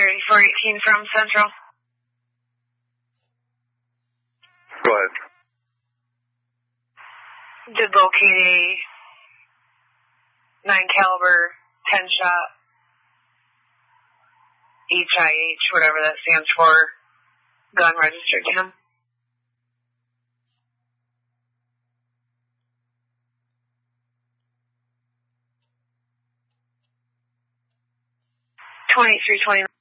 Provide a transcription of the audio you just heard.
3418 from Central. Go ahead. Did locate a 9 caliber 10 shot HIH, whatever that stands for, gun registered to him. $23.29.